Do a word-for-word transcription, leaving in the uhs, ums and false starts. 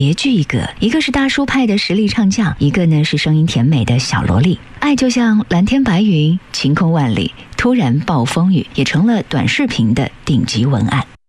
别具一格，一个是大叔派的实力唱将，一个呢是声音甜美的小萝莉。爱就像蓝天白云，晴空万里，突然暴风雨，也成了短视频的顶级文案。